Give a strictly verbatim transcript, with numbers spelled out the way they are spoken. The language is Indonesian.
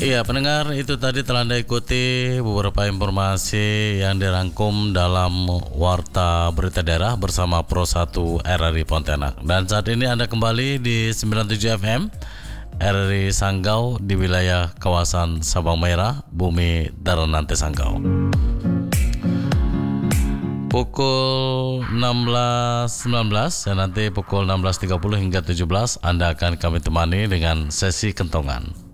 Iya, pendengar, itu tadi telah Anda ikuti beberapa informasi yang dirangkum dalam Warta Berita Daerah bersama Pro satu R R I Pontianak. Dan saat ini Anda kembali di sembilan puluh tujuh F M R R I Sanggau di wilayah kawasan Sabang Merah, Bumi Daranante Sanggau. Pukul enam belas sembilan belas dan nanti pukul enam belas tiga puluh hingga tujuh belas Anda akan kami temani dengan sesi kentongan.